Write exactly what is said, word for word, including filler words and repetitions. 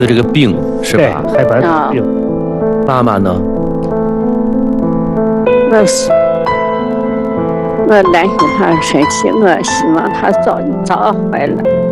的这个病是吧？ 对，海白病。 妈妈呢？ 我是我担心他身体，我希望他早早好了。